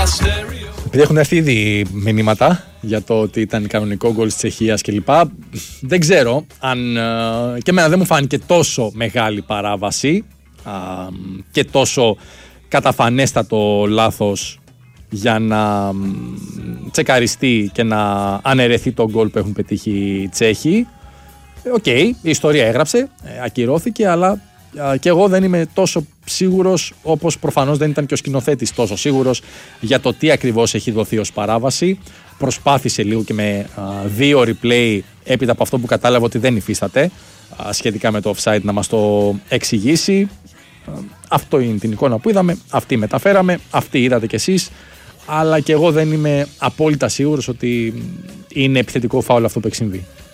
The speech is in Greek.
Επειδή έχουν έρθει ήδη μηνύματα για το ότι ήταν κανονικό γκολ της Τσεχίας κλπ. Δεν ξέρω αν και εμένα δεν μου φάνηκε τόσο μεγάλη παράβαση και τόσο καταφανέστατο λάθος για να τσεκαριστεί και να αναιρεθεί το γκολ που έχουν πετύχει οι Τσέχοι. Οκ, η ιστορία έγραψε, ακυρώθηκε, αλλά και εγώ δεν είμαι τόσο σίγουρος, όπως προφανώς δεν ήταν και ο σκηνοθέτης τόσο σίγουρος για το τι ακριβώς έχει δοθεί ως παράβαση. Προσπάθησε λίγο και με 2 replay έπειτα από αυτό που κατάλαβε ότι δεν υφίσταται σχετικά με το offside να μας το εξηγήσει. Αυτό είναι την εικόνα που είδαμε, αυτή μεταφέραμε, αυτή είδατε κι εσείς, αλλά και εγώ δεν είμαι απόλυτα σίγουρος ότι είναι επιθετικό φάουλ αυτό που έχει συμβεί.